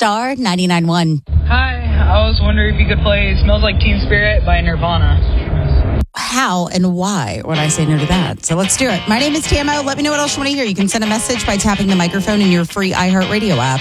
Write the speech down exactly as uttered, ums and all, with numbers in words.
Star ninety-nine point one. Hi, I was wondering if you could play Smells Like Teen Spirit by Nirvana. How and why would I say no to that? So let's do it. My name is T M O. Let me know what else you want to hear. You can send a message by tapping the microphone in your free iHeartRadio app.